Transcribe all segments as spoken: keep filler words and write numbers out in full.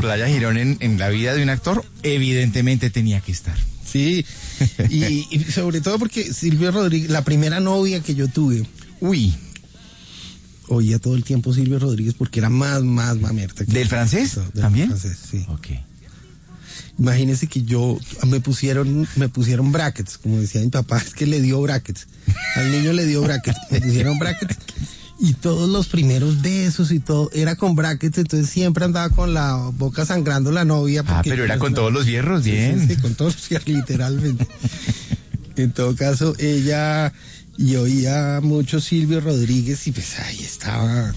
Olaya Girón en, en la vida de un actor, evidentemente tenía que estar. Sí, y, y sobre todo porque Silvio Rodríguez, la primera novia que yo tuve, Uy, oía todo el tiempo Silvio Rodríguez porque era más, más mamerta. que- ¿del francés? Del ¿También? francés, sí. Ok. Imagínese que yo, me pusieron, me pusieron brackets, como decía mi papá, es que le dio brackets. Al niño le dio brackets, me pusieron brackets. Y todos los primeros besos y todo, era con brackets, entonces siempre andaba con la boca sangrando la novia. Ah, pero era con todos los hierros, bien. Sí, sí, sí, con todos los hierros, literalmente. En todo caso, ella, y oía mucho Silvio Rodríguez y pues ahí estaba.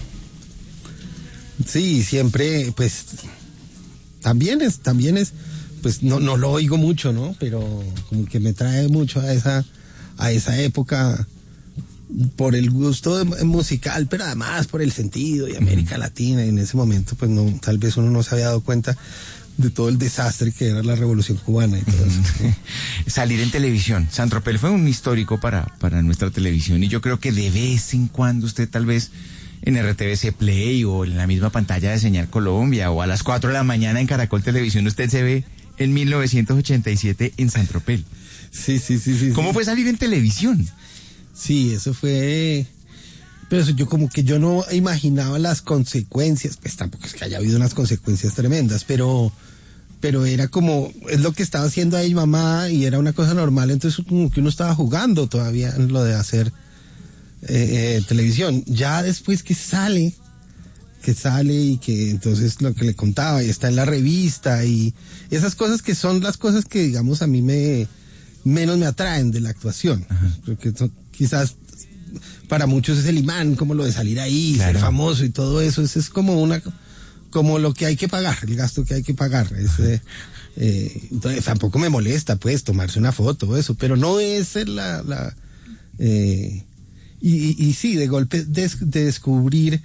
Sí, siempre, pues, también es, también es, pues no, no lo oigo mucho, ¿no? Pero como que me trae mucho a esa, a esa época por el gusto de- musical, pero además por el sentido y América Latina. Y en ese momento, pues no, tal vez uno no se había dado cuenta de todo el desastre que era la Revolución Cubana y todo eso. Salir en televisión. San Tropez fue un histórico para, para nuestra televisión y yo creo que de vez en cuando usted tal vez en R T V C Play o en la misma pantalla de Señal Colombia o a las cuatro de la mañana en Caracol Televisión usted se ve en mil novecientos ochenta y siete en San Tropez. Sí, sí, sí, sí. ¿Cómo sí. fue salir en televisión? Sí, eso fue. Pero eso yo como que yo no imaginaba las consecuencias, pues tampoco es que haya habido unas consecuencias tremendas, pero pero era como, es lo que estaba haciendo ahí mamá y era una cosa normal, entonces como que uno estaba jugando todavía en lo de hacer eh, eh, televisión. Ya después que sale, que sale y que entonces lo que le contaba y está en la revista y esas cosas que son las cosas que digamos a mí me menos me atraen de la actuación, porque son, quizás para muchos es el imán, como lo de salir ahí, Claro. ser famoso y todo eso, eso es como una como lo que hay que pagar, el gasto que hay que pagar. Es, eh, eh, entonces tampoco me molesta pues tomarse una foto o eso, pero no es la, la eh, y, y, y sí, de golpe des, de descubrir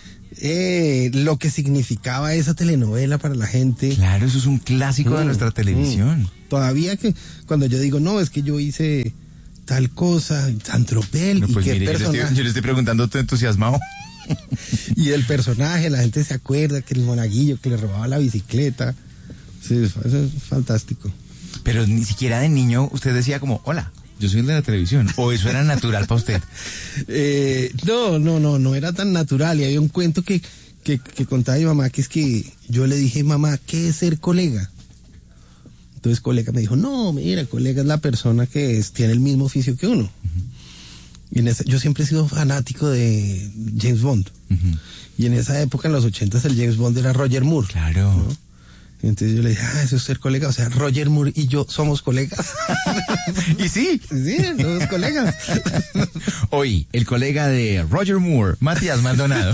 eh, lo que significaba esa telenovela para la gente. Claro, eso es un clásico de Mm, nuestra televisión. mm. Todavía que cuando yo digo, no, es que yo hice tal cosa, San Tropez, No, y pues qué mire, yo le, estoy, personaje, yo le estoy preguntando todo entusiasmado. y el personaje, la gente se acuerda que el monaguillo que le robaba la bicicleta. Sí, eso es fantástico. Pero ni siquiera de niño usted decía como, hola, yo soy el de la televisión. O eso era natural para usted. Eh, no, no, no, no era tan natural. Y había un cuento que, que, que contaba mi mamá, que es que yo le dije, mamá, ¿qué es ser colega? Entonces colega me dijo, no, mira, colega es la persona que es, tiene el mismo oficio que uno. Uh-huh. Y en esa, yo siempre he sido fanático de James Bond. Uh-huh. Y en esa época, en los ochentas, el James Bond era Roger Moore. Claro. ¿No? Entonces yo le dije, ah, eso es ser colega. O sea, Roger Moore y yo somos colegas. ¿Y sí? Sí, somos colegas. Hoy, el colega de Roger Moore, Matías Maldonado.